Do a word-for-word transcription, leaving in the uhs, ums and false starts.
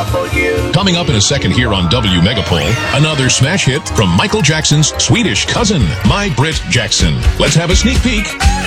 Coming up in a second here on W Megapol, another smash hit from Michael Jackson's Swedish cousin, My Britt Jackson. Let's have a sneak peek.